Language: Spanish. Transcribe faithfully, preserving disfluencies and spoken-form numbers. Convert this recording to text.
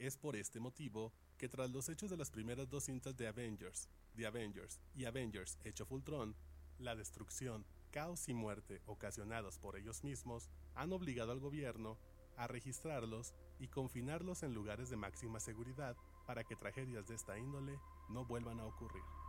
Es por este motivo que tras los hechos de las primeras dos cintas de Avengers, The Avengers y Avengers Age of Ultron, la destrucción, caos y muerte ocasionados por ellos mismos han obligado al gobierno a registrarlos y confinarlos en lugares de máxima seguridad para que tragedias de esta índole no vuelvan a ocurrir.